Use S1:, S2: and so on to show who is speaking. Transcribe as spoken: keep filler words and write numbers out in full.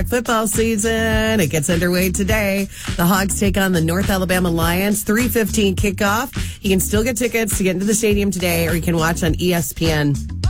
S1: Football season, it gets underway today. The Hogs take on the North Alabama Lions. three fifteen kickoff. You can still get tickets to get into the stadium today, or you can watch on E S P N.